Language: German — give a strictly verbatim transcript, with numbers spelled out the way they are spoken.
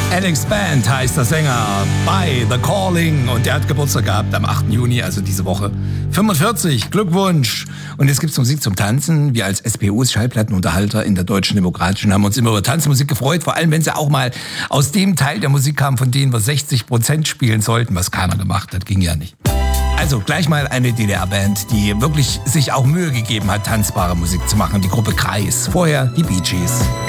Alex Band heißt der Sänger bei The Calling und der hat Geburtstag gehabt am achten Juni, also diese Woche. fünfundvierzig, Glückwunsch! Und jetzt gibt's Musik zum Tanzen. Wir als S P Us, Schallplattenunterhalter in der Deutschen Demokratischen, haben uns immer über Tanzmusik gefreut, vor allem wenn sie auch mal aus dem Teil der Musik kam, von denen wir sechzig Prozent spielen sollten, was keiner gemacht hat, ging ja nicht. Also gleich mal eine D D R-Band, die wirklich sich auch Mühe gegeben hat, tanzbare Musik zu machen, die Gruppe Kreis. Vorher die Bee Gees.